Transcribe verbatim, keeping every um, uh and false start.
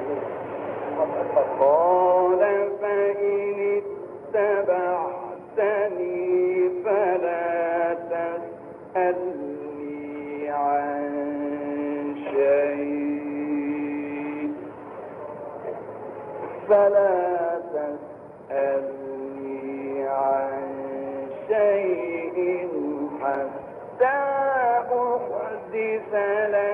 قال فإن اتبعتني فلا تسألني عن شيء فلا تسألني عن شيء حتى أحدث لك